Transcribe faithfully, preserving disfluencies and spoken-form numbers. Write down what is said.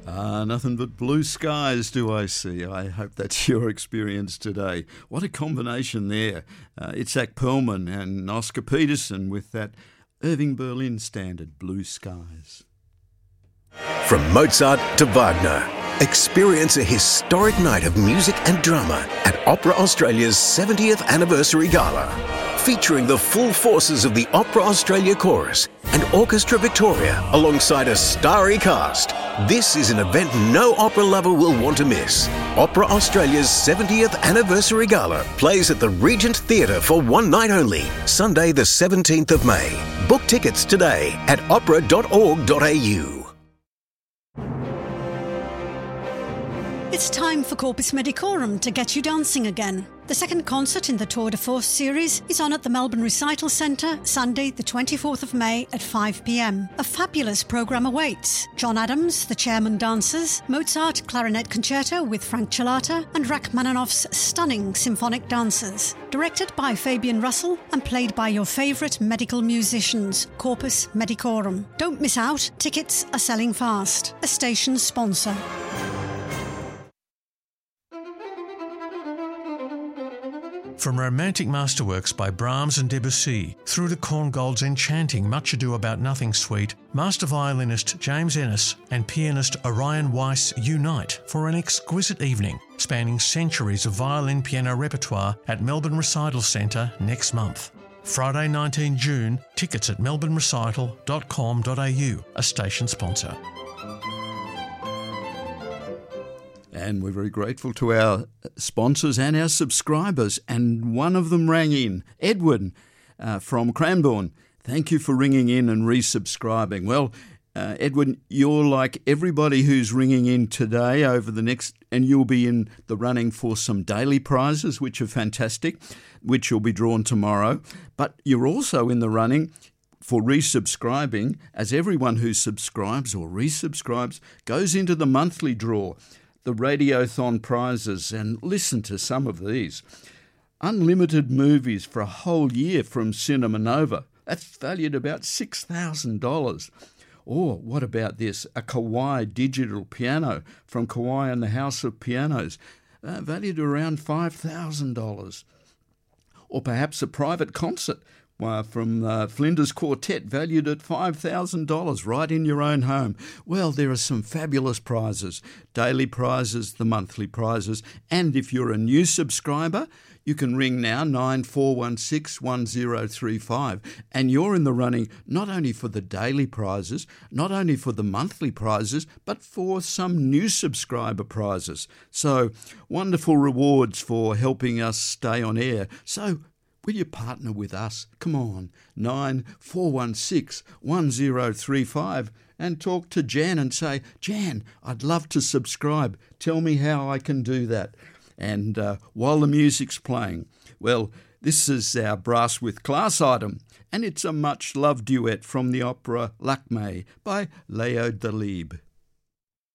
Ah, nothing but blue skies do I see. I hope that's your experience today. What a combination there. Uh, Itzhak Perlman and Oscar Peterson with that Irving Berlin standard, Blue Skies. From Mozart to Wagner, experience a historic night of music and drama at Opera Australia's seventieth Anniversary Gala, featuring the full forces of the Opera Australia Chorus and Orchestra Victoria alongside a starry cast. This is an event no opera lover will want to miss. Opera Australia's seventieth Anniversary Gala plays at the Regent Theatre for one night only, Sunday the seventeenth of May. Book tickets today at opera dot org dot a u. It's time for Corpus Medicorum to get you dancing again. The second concert in the Tour de Force series is on at the Melbourne Recital Centre, Sunday the twenty-fourth of May at five p m. A fabulous programme awaits. John Adams, the Chairman Dancers, Mozart Clarinet Concerto with Frank Chilata, and Rachmaninoff's stunning symphonic dancers. Directed by Fabian Russell and played by your favourite medical musicians, Corpus Medicorum. Don't miss out, tickets are selling fast. A station sponsor. From romantic masterworks by Brahms and Debussy through to Korngold's enchanting Much Ado About Nothing suite, master violinist James Ennis and pianist Orion Weiss unite for an exquisite evening spanning centuries of violin piano repertoire at Melbourne Recital Centre next month. Friday the nineteenth of June, tickets at melbourne recital dot com dot a u, a station sponsor. And we're very grateful to our sponsors and our subscribers. And one of them rang in, Edwin uh, from Cranbourne. Thank you for ringing in and resubscribing. Well, uh, Edwin, you're like everybody who's ringing in today over the next, and you'll be in the running for some daily prizes, which are fantastic, which will be drawn tomorrow. But you're also in the running for resubscribing, as everyone who subscribes or resubscribes goes into the monthly draw, the Radiothon prizes, and listen to some of these. Unlimited movies for a whole year from Cinema Nova. That's valued about six thousand dollars. Or what about this? A Kawai digital piano from Kawai and the House of Pianos, uh, valued around five thousand dollars. Or perhaps a private concert Uh, from uh, Flinders Quartet, valued at five thousand dollars, right in your own home. Well, there are some fabulous prizes, daily prizes, the monthly prizes, and if you're a new subscriber, you can ring now, nine four one six, one zero three five, and you're in the running not only for the daily prizes, not only for the monthly prizes, but for some new subscriber prizes. So, wonderful rewards for helping us stay on air. So, will you partner with us? Come on, nine four one six, one zero three five, and talk to Jan and say, Jan, I'd love to subscribe. Tell me how I can do that. And uh, while the music's playing, well, this is our Brass with Class item, and it's a much-loved duet from the opera Lakmé by Leo Delibes.